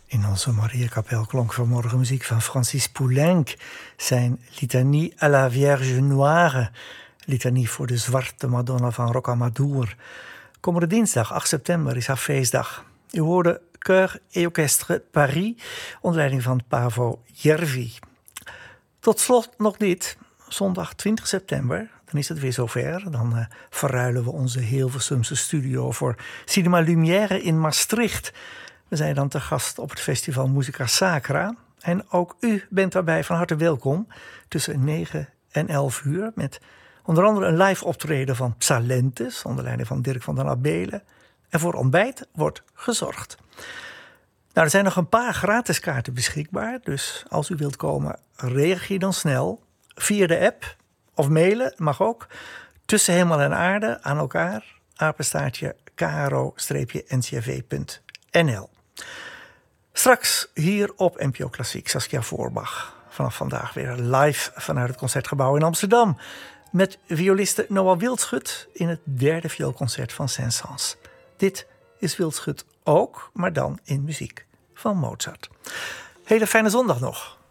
In onze Mariakapel klonk vanmorgen muziek van Francis Poulenc. Zijn Litanie à la Vierge Noire. Litanie voor de zwarte Madonna van Rocamadour. Komende dinsdag, 8 september, is haar feestdag. U hoorde Chœur et Orchestre Paris, onder leiding van Paavo Järvi. Tot slot nog dit. Zondag 20 september, dan is het weer zover. Dan verruilen we onze Hilversumse studio voor Cinema Lumière in Maastricht. We zijn dan te gast op het festival Musica Sacra. En ook u bent daarbij van harte welkom tussen 9 en 11 uur... met onder andere een live optreden van Psalentes, onder leiding van Dirk van den Abelen. En voor ontbijt wordt gezorgd. Nou, er zijn nog een paar gratis kaarten beschikbaar. Dus als u wilt komen, reageer dan snel via de app of mailen, mag ook. Tussen hemel en aarde aan elkaar, apenstaartje kro-ncrv.nl. Straks hier op NPO Klassiek Saskia Voorbach. Vanaf vandaag weer live vanuit het Concertgebouw in Amsterdam. Met violiste Noah Wildschut in het derde vioolconcert van Saint-Saëns. Dit is Wildschut ook, maar dan in muziek van Mozart. Hele fijne zondag nog.